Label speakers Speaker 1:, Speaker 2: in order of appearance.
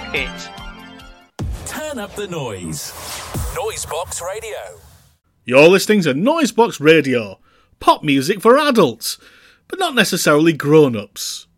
Speaker 1: hit.
Speaker 2: Turn up the noise. Noisebox Radio.
Speaker 3: You're listening to Noisebox Radio. Pop music for adults, but not necessarily grown-ups.